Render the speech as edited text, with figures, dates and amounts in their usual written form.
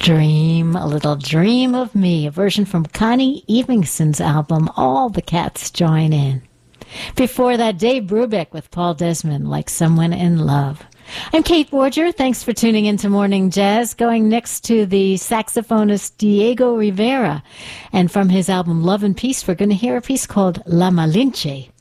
Dream, a little dream of me, a version from Connie Evingson's album, All the Cats Join In. Before that, Dave Brubeck with Paul Desmond, Like Someone in Love. I'm Kate Borger. Thanks for tuning into Morning Jazz. Going next to the saxophonist Diego Rivera. And from his album Love and Peace, we're going to hear a piece called La Malinche.